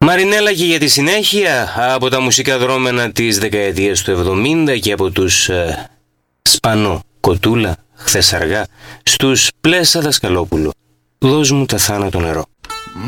Μαρινέλα και για τη συνέχεια από τα μουσικά δρόμενα της δεκαετίας του 70 και από τους Σπανό, Κοτούλα, χθες αργά, στους Πλέσα Δασκαλόπουλο. Δώσ' μου τα θάνατο νερό.